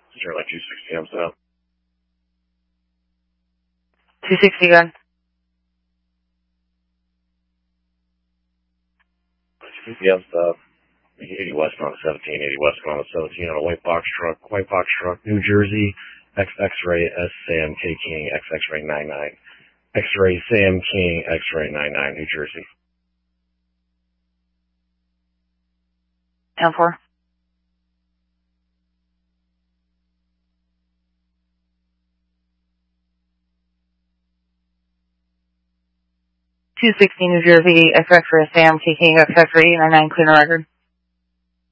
Sterling 260, I'm stop. 260, gun. 250, I'm stop. 80 West on 17, 80 West on 17 on a white box truck, New Jersey, X-Ray S Sam K King, X-Ray 99. X-Ray Sam King, X-Ray 99, New Jersey. 10-4. New Jersey, X-Ray Sam K King, X-Ray 99, clear record.